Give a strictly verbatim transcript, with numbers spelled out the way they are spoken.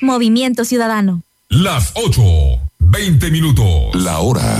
Movimiento Ciudadano. Las ocho, veinte minutos. La hora